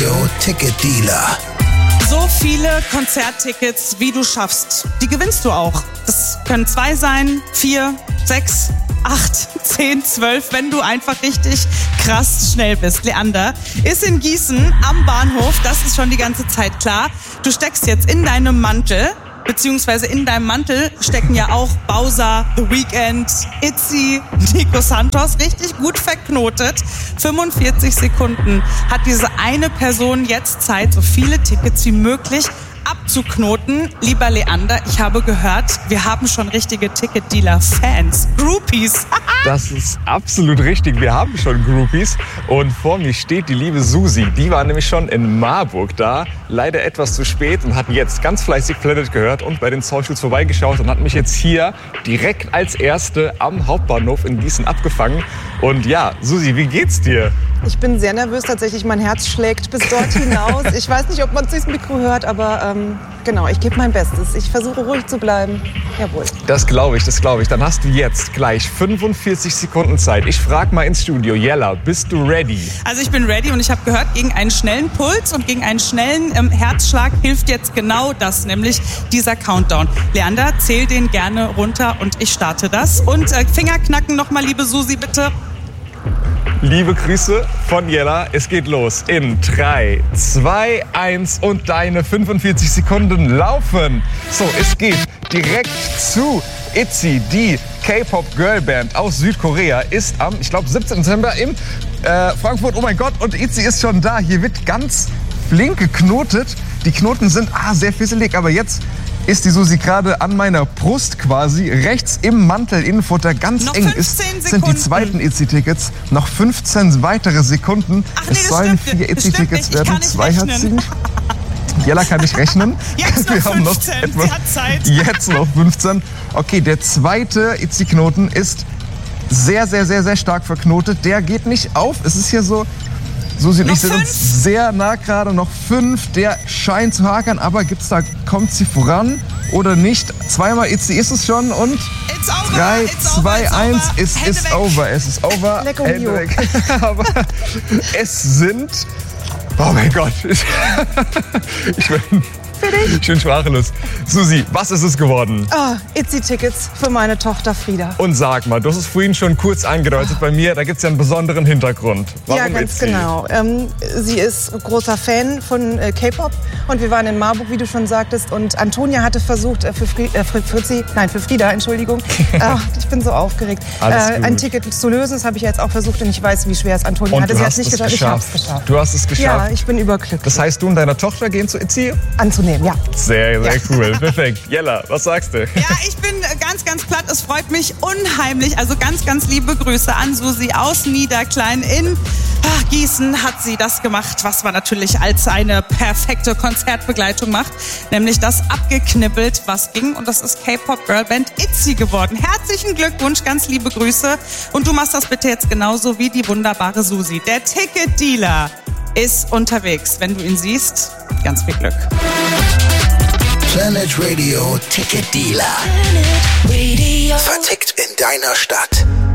Radio Ticket Dealer. So viele Konzerttickets, wie du schaffst, die gewinnst du auch. Das können 2 sein, 4, 6, 8, 10, 12, wenn du einfach richtig krass schnell bist. Leander ist in Gießen am Bahnhof, das ist schon die ganze Zeit klar. Du steckst jetzt in deinem Mantel, beziehungsweise in deinem Mantel stecken ja auch Bowser, The Weeknd, Itzy, Nico Santos, richtig gut verknotet. 45 Sekunden hat diese eine Person jetzt Zeit, so viele Tickets wie möglich abzuknoten. Lieber Leander, ich habe gehört, wir haben schon richtige Ticket-Dealer-Fans, Groupies. Das ist absolut richtig. Wir haben schon Groupies. Und vor mir steht die liebe Susi. Die war nämlich schon in Marburg da. Leider etwas zu spät und hat jetzt ganz fleißig Planet gehört und bei den Socials vorbeigeschaut und hat mich jetzt hier direkt als Erste am Hauptbahnhof in Gießen abgefangen. Und ja, Susi, wie geht's dir? Ich bin sehr nervös tatsächlich. Mein Herz schlägt bis dort hinaus. Ich weiß nicht, ob man es durchs Mikro hört, aber genau, ich gebe mein Bestes. Ich versuche ruhig zu bleiben. Jawohl. Das glaube ich, das glaube ich. Dann hast du jetzt gleich 45 Sekunden Zeit. Ich frage mal ins Studio. Jella, bist du ready? Also ich bin ready und ich habe gehört, gegen einen schnellen Puls und gegen einen schnellen Herzschlag hilft jetzt genau das, nämlich dieser Countdown. Leander, zähl den gerne runter und ich starte das. Und Fingerknacken nochmal, liebe Susi, bitte. Liebe Grüße von Jella. Es geht los in 3, 2, 1 und deine 45 Sekunden laufen. So, es geht direkt zu Itzy, die K-Pop-Girlband aus Südkorea, ist am, ich glaube, 17. Dezember in Frankfurt. Oh mein Gott, und Itzy ist schon da. Hier wird ganz flink geknotet. Die Knoten sind sehr fisselig, aber jetzt ist die Susi gerade an meiner Brust quasi, rechts im Mantel, Innenfutter, ganz noch eng 15 ist, Sekunden. sind die zweiten Itzy-Tickets. Noch 15 weitere Sekunden. Ach nee, es sollen 4 Itzy-Tickets werden. 2 hat sie. Jella kann nicht rechnen. Jetzt noch Wir haben noch 15, etwas. sie hat Zeit. Jetzt noch 15. Okay, der zweite Itzy-Knoten ist sehr, sehr, sehr, sehr stark verknotet. Der geht nicht auf. Es ist hier so, Susi und ich sind uns sehr nah gerade, noch 5. Der scheint zu hakern, aber kommt sie voran oder nicht? 2-mal Itzy ist es schon und 3, 2, 1, es ist over. Es ist over. Hände weg. Aber es sind, oh mein Gott, ich bin sprachlos. Susi, was ist es geworden? Itzy-Tickets für meine Tochter Frieda. Und sag mal, du hast es vorhin schon kurz angedeutet bei mir, da gibt es ja einen besonderen Hintergrund. Warum ja, ganz Itzy? genau. Sie ist großer Fan von K-Pop und wir waren in Marburg, wie du schon sagtest. Und Antonia hatte versucht, für Frieda, Entschuldigung, ich bin so aufgeregt, ein Ticket zu lösen. Das habe ich jetzt auch versucht und ich weiß, wie schwer es Antonia hatte. Sie hat es nicht geschafft. Ich habe es geschafft. Du hast es geschafft. Ja, ich bin überglücklich. Das heißt, du und deine Tochter gehen zu Itzy? Anzunehmen, ja. Sehr, sehr cool. Perfekt. Jella, was sagst du? Ja, ich bin ganz, ganz platt. Es freut mich unheimlich. Also ganz, ganz liebe Grüße an Susi aus Niederklein in Gießen hat sie das gemacht, was man natürlich als eine perfekte Konzertbegleitung macht. Nämlich das abgeknippelt, was ging. Und das ist K-Pop-Girlband Itzy geworden. Herzlichen Glückwunsch, ganz liebe Grüße. Und du machst das bitte jetzt genauso wie die wunderbare Susi. Der Ticket-Dealer ist unterwegs. Wenn du ihn siehst, ganz viel Glück. Planet Radio Ticket Dealer. Vertickt in deiner Stadt.